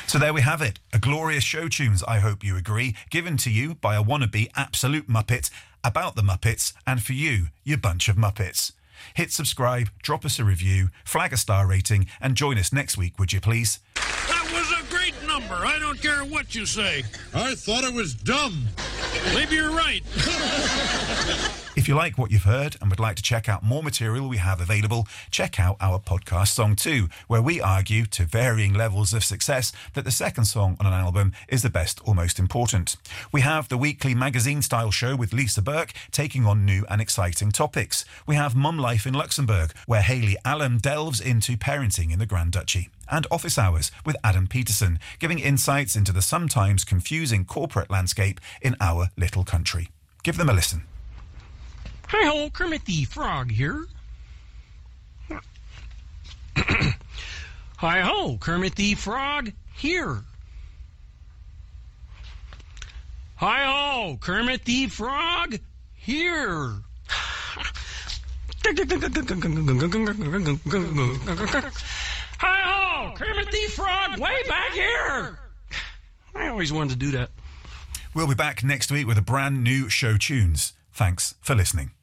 So there we have it, a glorious show tunes, I hope you agree, given to you by a wannabe absolute Muppet, about the Muppets, and for you, you bunch of Muppets. Hit subscribe, drop us a review, flag a star rating, and join us next week, would you please? That was a great number. I don't care what you say. I thought it was dumb. Maybe you're right. If you like what you've heard and would like to check out more material we have available, check out our podcast Song 2, where we argue to varying levels of success that the second song on an album is the best or most important. We have the weekly magazine-style show with Lisa Burke taking on new and exciting topics. We have Mum Life in Luxembourg, where Hayley Allen delves into parenting in the Grand Duchy. And Office Hours with Adam Peterson, giving insights into the sometimes confusing corporate landscape in our little country. Give them a listen. Hi-ho, Kermit the Frog here. Hi-ho, Kermit the Frog here. Hi-ho, Kermit the Frog here. Hi-ho, Kermit the Frog way back here. I always wanted to do that. We'll be back next week with a brand new show tunes. Thanks for listening.